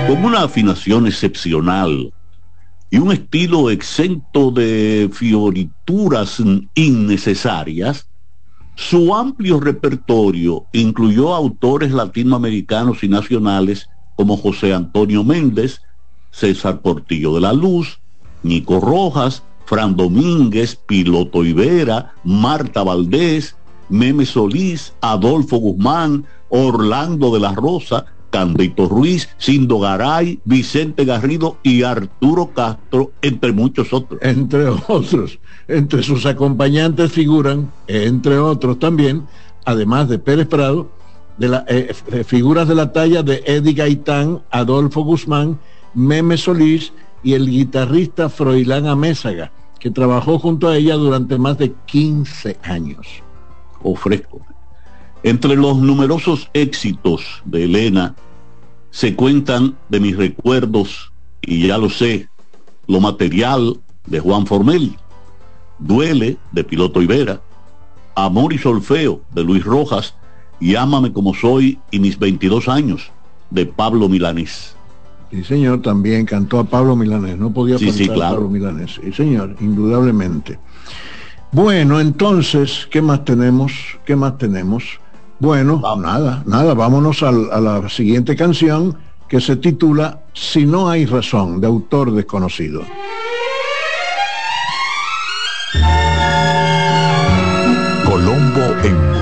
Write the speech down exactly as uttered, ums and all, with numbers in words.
Con una afinación excepcional y un estilo exento de fiorituras innecesarias, su amplio repertorio incluyó autores latinoamericanos y nacionales como José Antonio Méndez, César Portillo de la Luz, Nico Rojas, Fran Domínguez, Piloto Rivera, Marta Valdés, Meme Solís, Adolfo Guzmán, Orlando de la Rosa, Candito Ruiz, Cindo Garay, Vicente Garrido y Arturo Castro, entre muchos otros. Entre otros, entre sus acompañantes figuran, entre otros también, además de Pérez Prado, de la, eh, figuras de la talla de Eddie Gaitán, Adolfo Guzmán, Meme Solís y el guitarrista Froilán Amézaga, que trabajó junto a ella durante más de quince años. Ofrezco. Entre los numerosos éxitos de Elena se cuentan De mis recuerdos y Ya lo sé, Lo material de Juan Formel, Duele de Piloto Rivera, Amor y solfeo de Luis Rojas y Ámame como soy y mis veintidós años de Pablo Milanés. Sí, señor, también cantó a Pablo Milanés, no podía faltar sí, sí, claro. a Pablo Milanés. Sí, señor, indudablemente. Bueno, entonces, ¿qué más tenemos? ¿Qué más tenemos? Bueno, vamos. nada, nada, vámonos a, a la siguiente canción, que se titula Si no hay razón, de autor desconocido. Colombo en